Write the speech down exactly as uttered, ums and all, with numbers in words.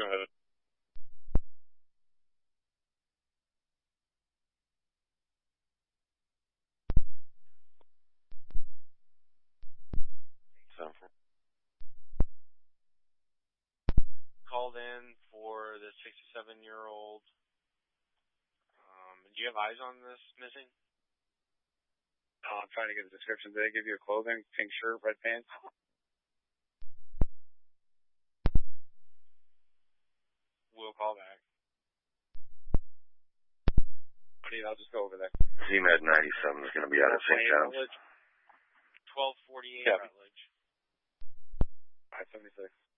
Go ahead. Called in for the sixty-seven-year-old. Um, do you have eyes on this missing? Oh, I'm trying to get a description. Did they give you a clothing? Pink shirt, red pants? We'll call back. I'll just go over there. Z M A D ninety-seven is going to be out of Saint John's. twelve forty-eight Yeah. Rutledge. five seventy-six.